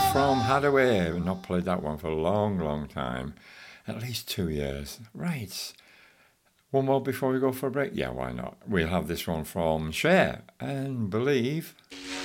from Hadaway. I've not played that one for a long, long time. At least 2 years. Right. One more before we go for a break? Yeah, why not? We'll have this one from Cher and Believe.